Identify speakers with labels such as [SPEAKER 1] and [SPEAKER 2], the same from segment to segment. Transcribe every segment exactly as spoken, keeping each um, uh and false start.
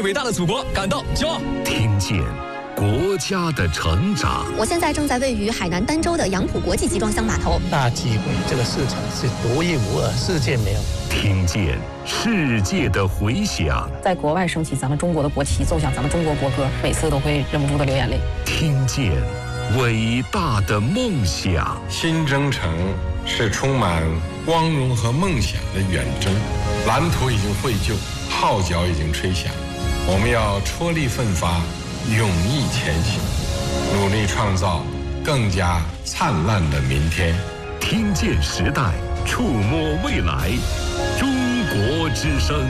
[SPEAKER 1] 为伟大的祖国感到骄傲。
[SPEAKER 2] 听见国家的成长。
[SPEAKER 3] 我现在正在位于海南儋州的杨浦国际集装箱码头。
[SPEAKER 4] 大机会，这个市场是独一无二，世界没有。
[SPEAKER 2] 听见世界的回响。
[SPEAKER 5] 在国外升起咱们中国的国旗，奏响咱们中国国歌，每次都会忍不住的流眼泪。
[SPEAKER 2] 听见伟大的梦想。
[SPEAKER 6] 新征程是充满光荣和梦想的远征，蓝图已经绘就，号角已经吹响，我们要踔厉奋发，勇毅前行，努力创造更加灿烂的明天。
[SPEAKER 2] 听见时代，触摸未来，中国之声。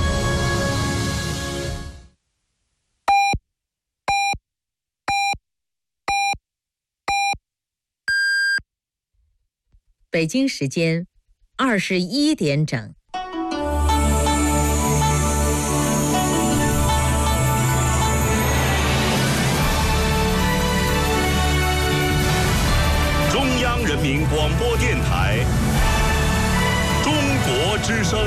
[SPEAKER 7] 北京时间二十一点整。
[SPEAKER 2] 中央人民广播电台，中国之声。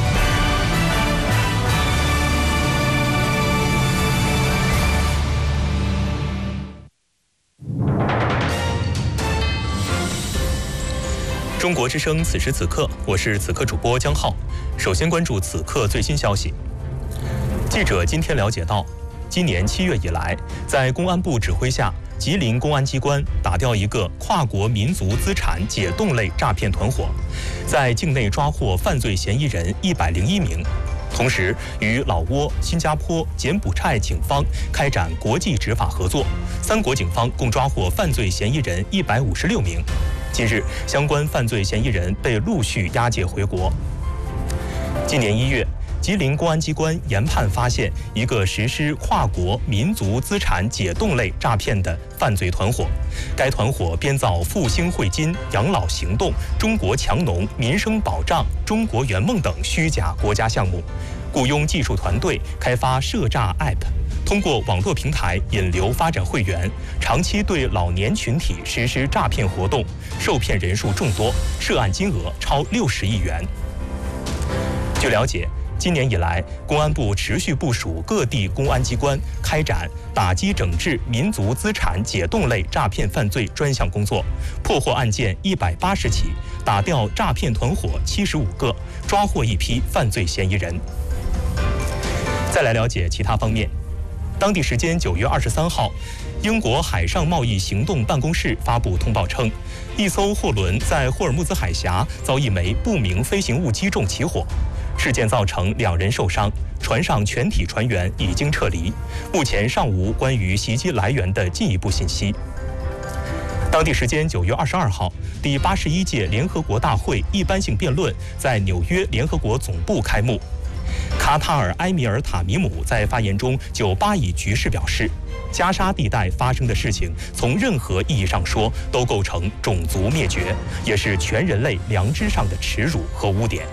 [SPEAKER 8] 中国之声，此时此刻，我是此刻主播江浩。首先关注此刻最新消息。记者今天了解到，今年七月以来，在公安部指挥下，吉林公安机关打掉一个跨国民族资产解冻类诈骗团伙，在境内抓获犯罪嫌疑人一百零一名，同时与老挝、新加坡、柬埔寨警方开展国际执法合作，三国警方共抓获犯罪嫌疑人一百五十六名。近日，相关犯罪嫌疑人被陆续押解回国。今年一月，吉林公安机关研判发现一个实施跨国民族资产解冻类诈骗的犯罪团伙，该团伙编造复兴汇金、养老行动、中国强农、民生保障、中国圆梦等虚假国家项目，雇佣技术团队开发涉诈 App， 通过网络平台引流发展会员，长期对老年群体实施诈骗活动，受骗人数众多，涉案金额超六十亿元。据了解，今年以来，公安部持续部署各地公安机关开展打击整治民族资产解冻类诈骗犯罪专项工作，破获案件一百八十起，打掉诈骗团伙七十五个，抓获一批犯罪嫌疑人。再来了解其他方面。当地时间九月二十三号，英国海上贸易行动办公室发布通报称，一艘货轮在霍尔木兹海峡遭一枚不明飞行物击中起火，事件造成两人受伤，船上全体船员已经撤离，目前尚无关于袭击来源的进一步信息。当地时间九月二十二号，第八十一届联合国大会一般性辩论在纽约联合国总部开幕。卡塔尔埃米尔塔米姆在发言中就巴以局势表示，加沙地带发生的事情，从任何意义上说都构成种族灭绝，也是全人类良知上的耻辱和污点。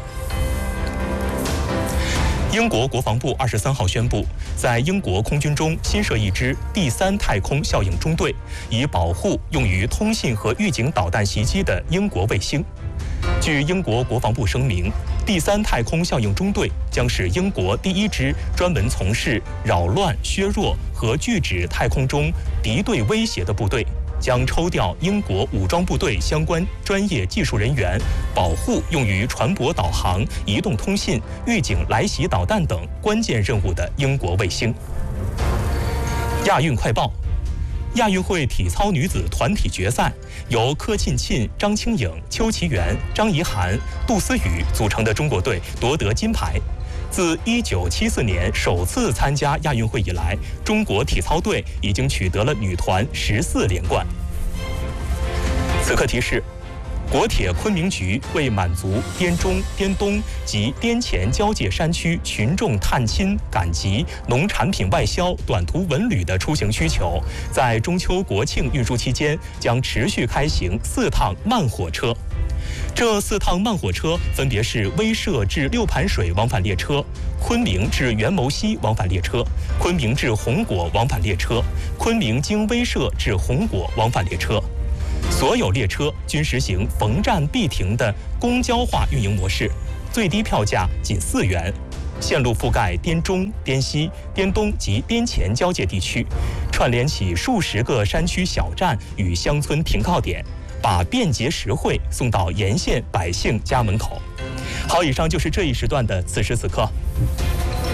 [SPEAKER 8] 英国国防部二十三号宣布，在英国空军中新设一支第三太空效应中队，以保护用于通信和预警导弹袭击的英国卫星。据英国国防部声明，第三太空效应中队将是英国第一支专门从事扰乱、削弱和拒止太空中敌对威胁的部队，将抽调英国武装部队相关专业技术人员，保护用于船舶导航、移动通信、预警来袭导弹等关键任务的英国卫星。亚运快报。亚运会体操女子团体决赛，由柯沁沁、张清颖、邱其媛、张怡涵、杜思雨组成的中国队夺得金牌。自一九七四年首次参加亚运会以来，中国体操队已经取得了女团十四连冠。此刻提示：国铁昆明局为满足滇中、滇东及滇黔交界山区群众探亲、赶集、农产品外销、短途文旅的出行需求，在中秋国庆运输期间将持续开行四趟慢火车。这四趟慢火车分别是威慑至六盘水往返列车、昆明至元谋溪往返列车、昆明至红果往返列车、昆明经威慑至红果往返列车。所有列车均实行逢站必停的公交化运营模式，最低票价仅四元。 线路覆盖滇中、滇西、滇东及滇黔交界地区，串联起数十个山区小站与乡村停靠点，把便捷实惠送到沿线百姓家门口。好，以上就是这一时段的此时此刻。